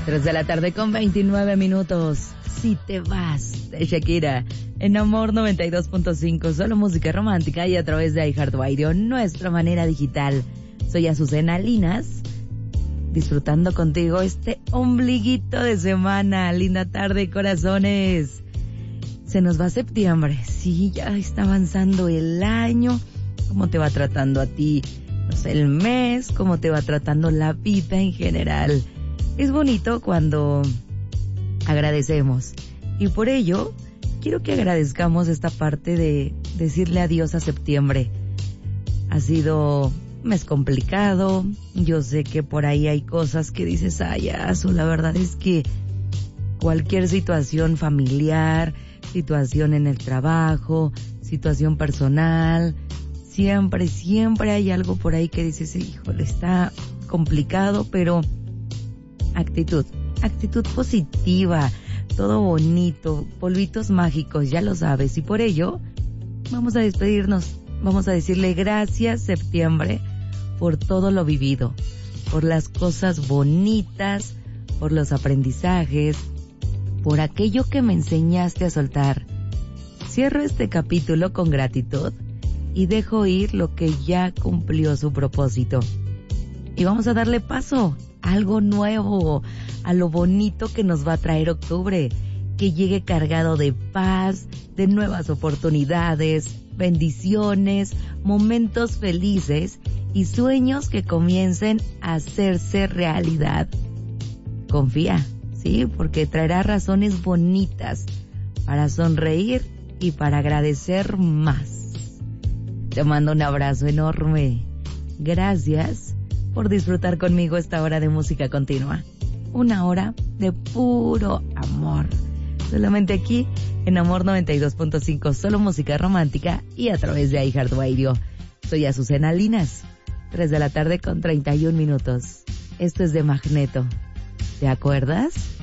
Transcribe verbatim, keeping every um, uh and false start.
tres de la tarde con veintinueve minutos. Si te vas, de Shakira. En Amor noventa y dos punto cinco, solo música romántica y a través de iHeartRadio, nuestra manera digital. Soy Azucena Linas, disfrutando contigo este ombliguito de semana. Linda tarde, corazones. Se nos va septiembre. Sí, ya está avanzando el año. ¿Cómo te va tratando a ti? No sé, el mes, cómo te va tratando la vida en general. Es bonito cuando agradecemos. Y por ello, quiero que agradezcamos esta parte de decirle adiós a septiembre. Ha sido un mes complicado. Yo sé que por ahí hay cosas que dices, ay, Azu, la verdad es que cualquier situación familiar, situación en el trabajo, situación personal, siempre, siempre hay algo por ahí que dices, híjole, está complicado, pero actitud, actitud positiva, todo bonito, polvitos mágicos, ya lo sabes. Y por ello, vamos a despedirnos, vamos a decirle gracias, septiembre, por todo lo vivido, por las cosas bonitas, por los aprendizajes, por aquello que me enseñaste a soltar. Cierro este capítulo con gratitud y dejo ir lo que ya cumplió su propósito. Y vamos a darle paso a algo nuevo, a lo bonito que nos va a traer octubre, que llegue cargado de paz, de nuevas oportunidades, bendiciones, momentos felices y sueños que comiencen a hacerse realidad. Confía, sí, porque traerá razones bonitas para sonreír y para agradecer más. Te mando un abrazo enorme. Gracias por disfrutar conmigo esta hora de música continua. Una hora de puro amor. Solamente aquí en Amor noventa y dos punto cinco, solo música romántica y a través de iHeartRadio. Soy Azucena Linas. tres de la tarde con treinta y un minutos. Esto es de Magneto. ¿Te acuerdas?